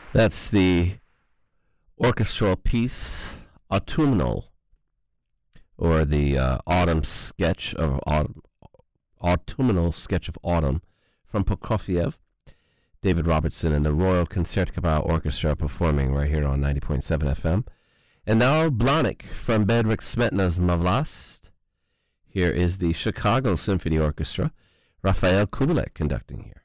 That's the orchestral piece Autumnal, or the autumnal sketch of autumn from Prokofiev. David Robertson and the Royal Concertgebouw Orchestra performing right here on 90.7 FM. And now Blahnik from Bedřich Smetana's Mavlast. Here is the Chicago Symphony Orchestra, Raphael Kubelik conducting here.